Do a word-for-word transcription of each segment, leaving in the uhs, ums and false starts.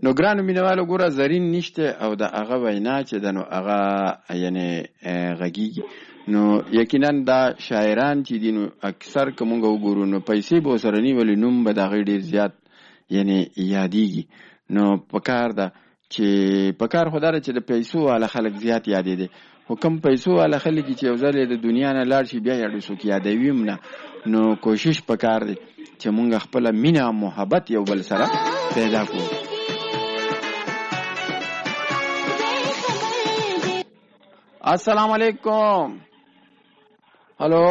نو ګرانو مینوالو ګوره زرین نشته او د هغه وینا چې د نو هغه یعنی غږیږي نو یقینا دا شاعران چې دي نو اکثر کومګه وګورو نو پیسې به سره نیولې نوم به د هغې ډېر زیات یعنی یادېږي نو پکار ده چې پکار خو دا ده چې د پیسو والا خلک زیات یادېدي خو کم پیسو والا خلک چې یو ځل د دنیا نه لاړ شي بیا یې څوک یادوي هم نه نو کوشش پکار دی چې مونږ خپله مینه او محبت یو بل سره پیدا کړو. السلام علیکم. هلو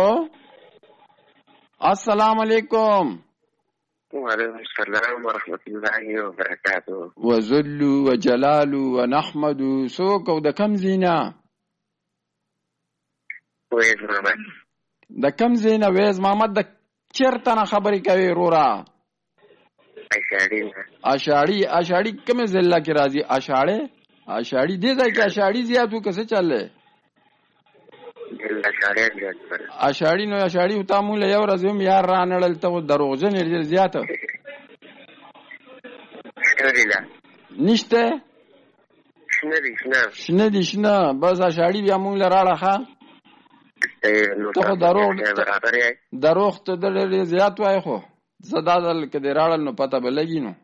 السلام علیکم. وعلیکم السلام ورحمت الله وبرکاته. وذل وجلال ونحمد. څوک او د کم زینا؟ ویز محمد. د کم زینا ویز محمد؟ د چیرته نه خبرې کوي رورا؟ اشاړي. اشاړي اشاړي کومه ضلع کې راځي؟ اشاړي اشاړي دې ځای کې اشاړي زیاتو کسه چلې؟ اشاړي نو اشاړي او تاسو له یو ورځ هم یار رانړل ته دروغجن ډیر زیات نشته شنه دي شنه شنه دي شنه بس اشاړي بیا مونږ لراړه ښه ته دروغ دروغ ته ډیر زیات وای خو زدادل کې دراړل نو پته به لګی نو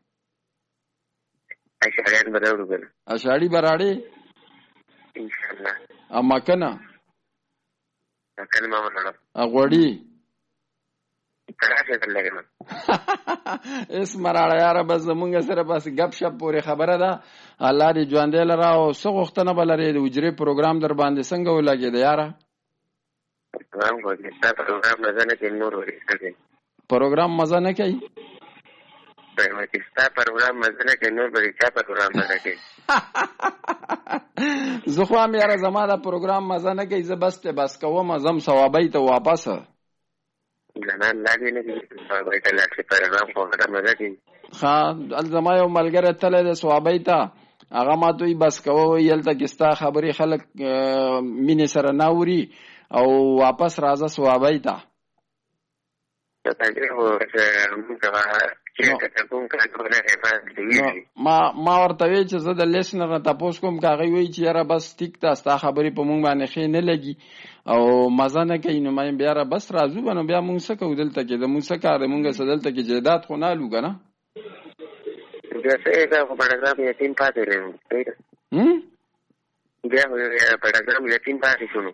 اشاړي براړو بل اشاړي براړي ان شاء الله اما کنه کنه ما ولاړ اغوړی راځه دلته اس مراړه یاره بس زمونږ سره بس غب شپ پورې خبره ده الله دې ژوند لره او سغختنه بلری د وجري پروګرام در باندې څنګه ولګي دی یاره پروګرام کوي دا پروګرام نه نه کې نور ورې کوي پروګرام مزه نه کوي په ستا پروګرام مزه نه کوي نور ورې چا پروګرام نه کوي زه خو هم یاره زما دا پروګرام مزه نه کوي زه بس ته بس کوم زم ثوابی ته واپس زمان لاګې نه کوي ثوابی ته لاړ شي پروګرام خو دا مزه کوي ښه الزما یو ملګری تللی دی ثوابی ته هغه ما دوی بس کوه یلته کې ستا خبرې خلک مینې سره نه اوري او واپس راځه ثوابی ته ما ما ورته وی چې زه د لیسنر نه تاسو کوم کاغی وی چې یاره بس ټیک تا ستا خبرې په مونږ باندې خې نه لګي او مزه نه کوي نو ما بیا را بس راځو بنو بیا مونږ څه کوو دلته کې د مونږ څه کار دی مونږ څه دلته کې جیدات خو نه لو کنه بیا څه دا په پروګرام یتیم پاتې رہم هم بیا په پروګرام یتیم پاتې شونو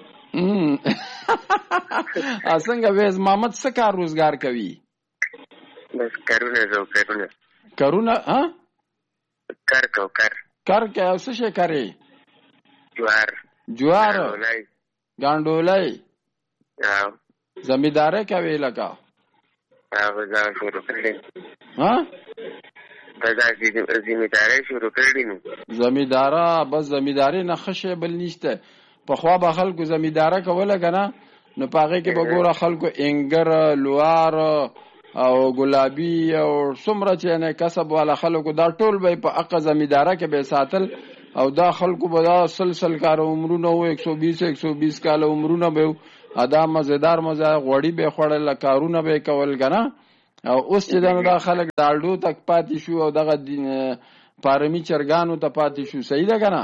اسنګ ویز محمد څه کار روزګار کوي بس کارونه زو کارونه کارونه ها کار کو کار کار کې اوس څه کوي جوار جوار ګاندولای او زمینداره کوي لکه او دا شروع کړل ها دا زمینداره شروع کړل نو زمینداره بس زمینداری نه خشه بل نشته په خوا به خلکو زمینداره کوله کنه نو پاغه کې به ګوره خلکو انګر لوار او ګلابي او څومره چې نه کسب والا خلکو دا ټول به په اقا زمینداره کې به ساتل او دا خلکو به دا سلسل کار عمرونه و یک سو بیس یک سو بیس کال عمرونه به ادا مزیدار مزه غوړی به خړل کارونه به کول کنه او اوس چې دا خلک دالډو تک پاتې شو او دغه پارمی چرګانو ته پاتې شو صحیح ده کنه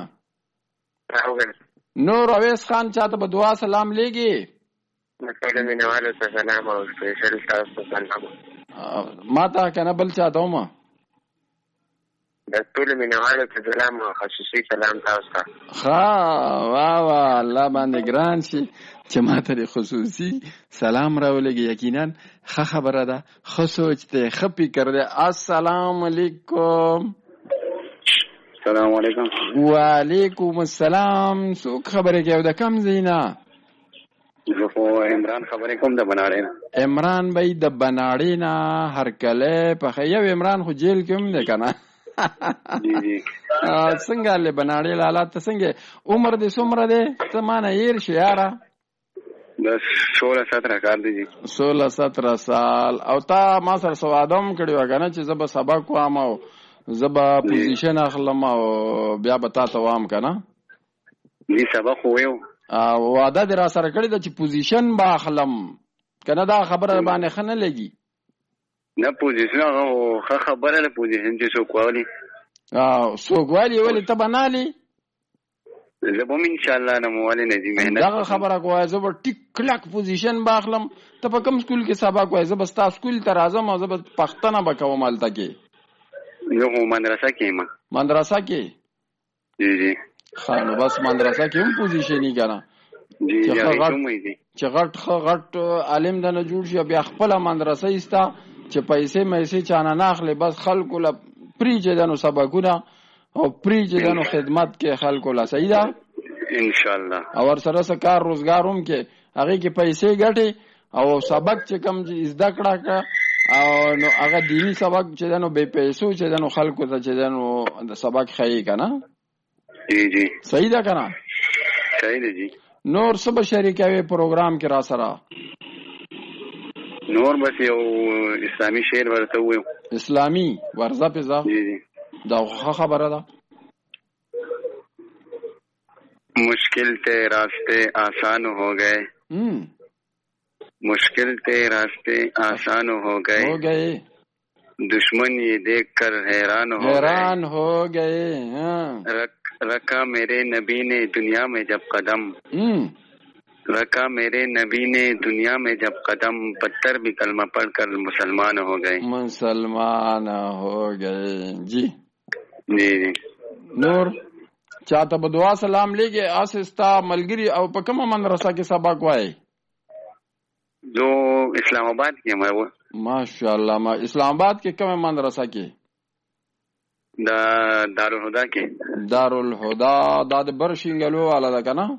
نور اویس خان چاته به دعا سلام لګي مسله مینوالو ته سلام او سپیشل تاسو ته سلام ما ته کنه بل چاته ما د ټول مینوالو ته سلام او خصوصي سلام تاسو ته ها واه واه الله باندې ګران شي چې ما ته خصوصي سلام راولګي یقینا ښه خبره ده خو سوچ ته ښه فکر ده. السلام علیکم. السلام علیکم. وعلیکم السلام. څوک خبرې کوي د کم زینا؟ زه خو عمران خبرې کوم د بناړې نه. عمران بھائی د بناړې نه هر کله په یو عمران خو جیل کې هم دی کنه جی جی څنګه له بناړې لاله ته څنګه عمر دې څومره دی ته مانه ير شي یاره؟ بس سولہ سترہ کال دی. سولہ سترہ سال. او تا ما سره سوادم کړی وګنه چې زب سبق کوم او زبا پوزیشن اخلم او بیا به تا ته وام کنه دې سبق ویو او وعده در سره کړی د چې پوزیشن با اخلم کنه دا خبره باندې خنه لګي نه پوزیشن هغه خبره نه پوزیشن چې څو کوالي سوګوالي ولې ته بنالي زه به ان شاء الله نه مو ولې نه دي مهنت دغه خبره کوه زه به ټیک کلک پوزیشن باخلم ته په کوم سکول کې سبق وای زه به ستا سکول ته راځم او زه به پښتنه به کوم هلته کې زه خو مدرسه کې یم مدرسه کې جی جی ښه نو بس مدرسه کې هم پوزیشني که نه جی جی چې غټ ښه غټ عالم دنه جوړ شي بیا خپله مدرسه ایسته چې پیسې میسې چانه نه اخلي بس خلکو له پریجې دنو سبقونه او پریجې دنو خدمت کې خلکو له صحیح ده انشاءالله او ورسره څه کار روزګار هم کې هغې کې پیسې ګټې او سبق چې کوم زده کړه کړه او نو هغه دیني سبق چې ده نو بې پیسو چې ده نو خلکو ته چې ده نو د سبق ښیي که نه جی جی صحیح ده که نه صحیح ده جی نور څه به شریکوي پروګرام کې را سره نور بس یو اسلامي شعر ورته وویم اسلامي ورځه پې جی جی دا ښه خبره ده मुश्किल थे रास्ते आसान हो गए मुश्किल थे रास्ते आसान हो गए हो गए दुश्मन ये देख कर हैरान हो हैरान हो गए रख, रखा मेरे नबी ने दुनिया में जब कदम रखा मेरे नबी ने दुनिया में जब कदम पत्थर भी कलमा पढ़कर मुसलमान हो गए मुसलमान हो गए जी जी जी नूर چاته به دعا سلام لګي اسستا ملګری او په کومه مدرسه کې سبق وای جو اسلام آباد کې ما ماشاءالله ما اسلام آباد کې کومه مدرسه کې دا دارالهدى کې دارالهدى دا د برشنګلو والا ده کنه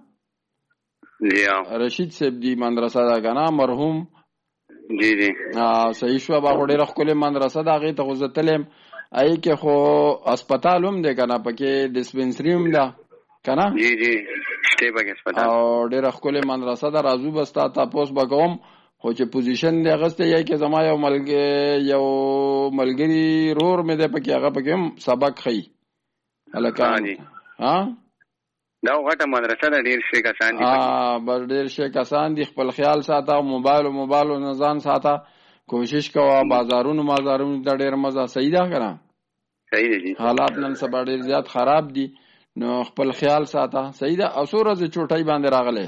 جی رشید صاحب دی مدرسه ده کنه مرحوم جی جی اه صحیح شو با ډېر خپل مدرسه ده غي ته غوځتلم ای کې خو هسپتال هم دی کنه پکې ډسپنسری هم ده کنه جی جی شته پکې هسپتال او ډېر خپل مدرسه ده راځو بستا تاسو بګوم خو چې پوزیشن دی غسته یی کې زما یو ملګری یو ملګری رور مې ده پکې هغه پکې هم سبق خي الکان ها دا غټه مدرسه ده ډېر شي کسان دي ها بس ډېر شي کسان دي خپل خیال ساته موبایل او موبایل او نزان ساته کوشش کوه بازارونو مازارونو ته ډېر مزه صحیح ده که نه صحیح دی جی حالات نن سبا ډېر زیات خراب دي نو خپل خیال ساته صحیح ده او څو ورځې چوټۍ باندې راغلی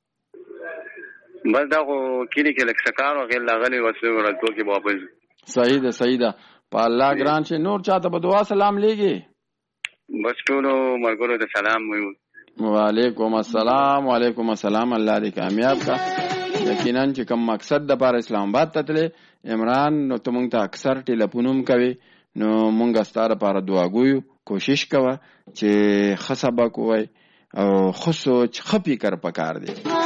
بس دا خو کلي کې لږ څه کار و غیر راغلی اوس ورځو کې واپس صحیح ده صحیح ده په الله ګران شي نور چاته به دعا سلام لیږي بس ټولو ملګرو ته سلام وایو وعلیکم السلام وعلیکم السلام الله دې کامیاب کا یقینا چې کوم مقصد د پاره اسلام آباد ته تللی عمران نو ته مونږ ته اکثر ټلیفون هم کوي نو مونږ ستا لپاره دعا ګویو کوشش کوه چې ښه سبق ووایې او ښه سوچ ښه فکر پکار دی